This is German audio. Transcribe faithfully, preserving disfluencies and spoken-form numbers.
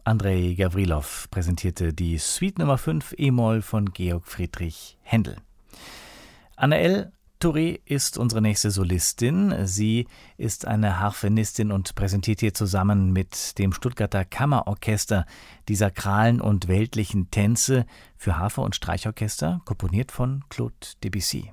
Andrei Gavrilov präsentierte die Suite Nummer fünf E-Moll von Georg Friedrich Händel. Anaëlle Touré ist unsere nächste Solistin. Sie ist eine Harfenistin und präsentiert hier zusammen mit dem Stuttgarter Kammerorchester die sakralen und weltlichen Tänze für Harfe und Streichorchester, komponiert von Claude Debussy.